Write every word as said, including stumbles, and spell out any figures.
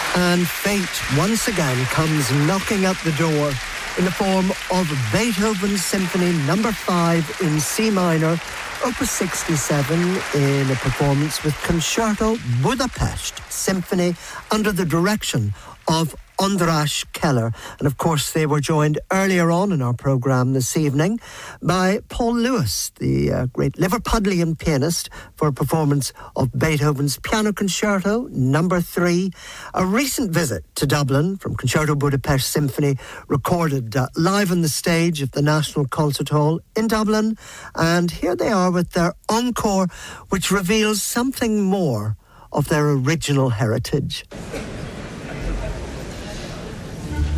And fate once again comes knocking at the door in the form of Beethoven's Symphony Number five in C minor, Opus sixty-seven, in a performance with Concerto Budapest Symphony under the direction of András Keller. And of course they were joined earlier on in our programme this evening by Paul Lewis, the uh, great Liverpudlian pianist, for a performance of Beethoven's Piano Concerto Number three. A recent visit to Dublin from Concerto Budapest Symphony, recorded uh, live on the stage of the National Concert Hall in Dublin. And here they are with their encore, which reveals something more of their original heritage.